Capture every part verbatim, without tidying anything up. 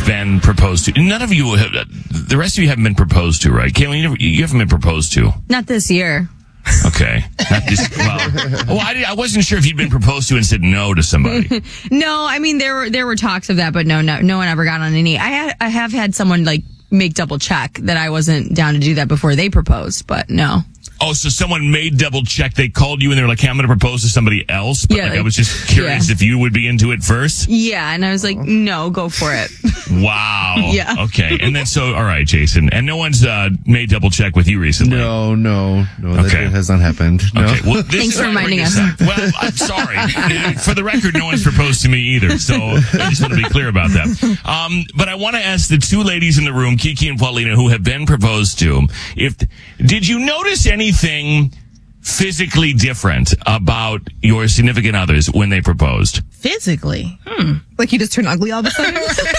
been proposed to. None of you have, the rest of you haven't been proposed to, right? Caitlin, you, never, you haven't been proposed to. Not this year. Okay. Not this, well, well I, I wasn't sure if you'd been proposed to and said no to somebody. No, I mean, there were, there were talks of that, but no, no, no one ever got on a knee. I had, I have had someone like make double check that I wasn't down to do that before they proposed, but no. Oh, so someone made double check. They called you and they were like, hey, I'm going to propose to somebody else. But Yeah, like, like- I was just curious yeah. if you would be into it first. Yeah, and I was like, no, go for it. Wow. Yeah. Okay. And then, so, all right, Jason. And no one's uh, made double check with you recently. No, no, no. That Okay. has not happened. No. Okay. Well, this Thanks is for why I bring reminding this us. up. Well, I'm sorry. For the record, no one's proposed to me either. So I just want to be clear about that. Um, but I want to ask the two ladies in the room, Kiki and Paulina, who have been proposed to, if did you notice anything physically different about your significant others when they proposed? Physically? Like you just turn ugly all of a sudden?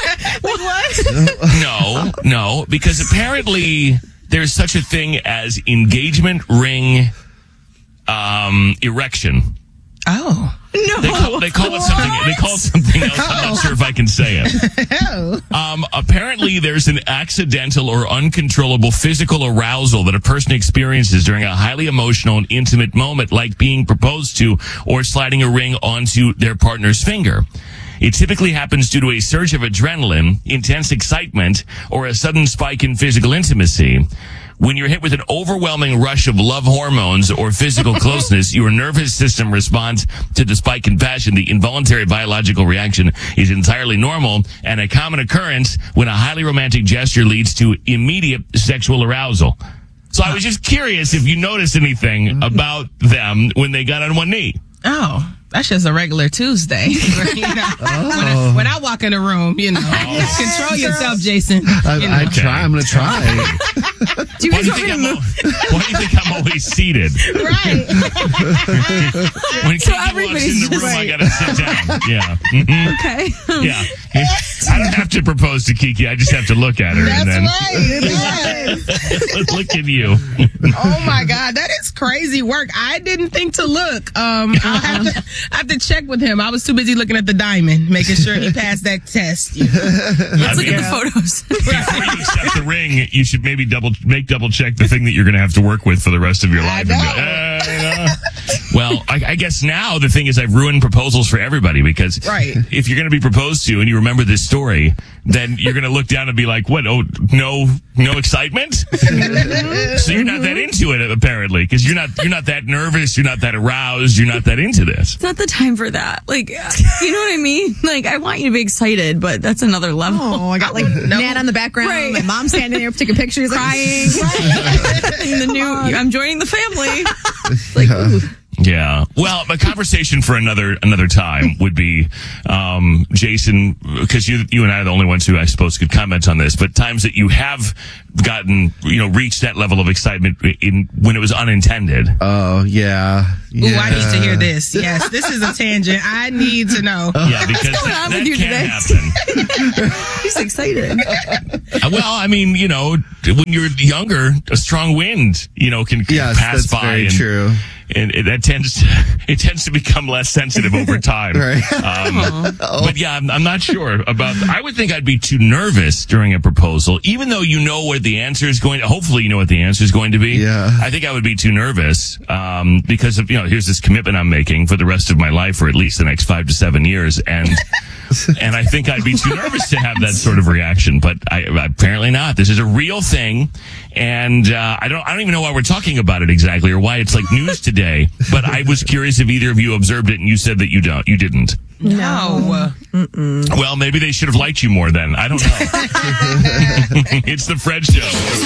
What? No, no, because apparently there's such a thing as engagement ring um, erection. Oh. No. They call, they call it something. They call it something else. I'm not sure if I can say it. Um, apparently, there's an accidental or uncontrollable physical arousal that a person experiences during a highly emotional and intimate moment, like being proposed to or sliding a ring onto their partner's finger. It typically happens due to a surge of adrenaline, intense excitement, or a sudden spike in physical intimacy. When you're hit with an overwhelming rush of love hormones or physical closeness, your nervous system responds to the spike in passion. The involuntary biological reaction is entirely normal and a common occurrence when a highly romantic gesture leads to immediate sexual arousal. So I was just curious if you noticed anything about them when they got on one knee. Oh. That's just a regular Tuesday. You know, Oh. when, I, when I walk in the room, you know, control yourself, Jason. I, You know. I try. I'm going to try. Do you Why guys do you want me think to I'm, move? al- why do you think I'm always seated? Right. When So Kiki walks everybody's in the room, just- I gotta sit down. Yeah. Mhm. Okay. Yeah. I don't have to propose to Kiki. I just have to look at her. That's and then right. Yes. look at you. Oh my God, that is crazy work. I didn't think to look. Um, I'll have to, I have to check with him. I was too busy looking at the diamond, making sure he passed that test. Let's look mean, at the photos. Before you accept the ring, you should maybe double make double check the thing that you're going to have to work with for the rest of your life. And know. go, "Uh, you know." Well, I, I guess now the thing is I've ruined proposals for everybody because Right. if you're going to be proposed to and you remember this story, then you're going to look down and be like, "What? Oh, no, no excitement." So you're not that into it apparently because you're not you're not that nervous, you're not that aroused, you're not that into this. It's not the time for that. Like, you know what I mean? Like, I want you to be excited, but that's another level. Oh, I got like Nan on the background. Right. My mom standing there taking pictures, Crying. In the new, I'm joining the family. It's like, ooh. Yeah. Well, a conversation for another another time would be, um, Jason, because you you and I are the only ones who I suppose could comment on this. But times that you have gotten, you know, reached that level of excitement in when it was unintended. Oh, yeah. Ooh, yeah. I need to hear this. Yes, this is a tangent. I need to know. Yeah, because going that, on that with you can today? happen. He's excited. Uh, Well, I mean, you know, when you're younger, a strong wind, you know, can, can Yes, pass that's by. very and, true. And it, that tends to, it tends to become less sensitive over time. Right. Um, but yeah, I'm, I'm not sure about, I would think I'd be too nervous during a proposal, even though you know what the answer is going to, hopefully you know what the answer is going to be. Yeah. I think I would be too nervous, um, because of, you know, here's this commitment I'm making for the rest of my life for at least the next five to seven years. And, and I think I'd be too nervous to have that sort of reaction, but I, apparently not. This is a real thing. And, uh, I don't, I don't even know why we're talking about it exactly or why it's like news today, but I was curious if either of you observed it and you said that you don't, you didn't. No. Well, maybe they should have liked you more then. I don't know. It's the Fred Show.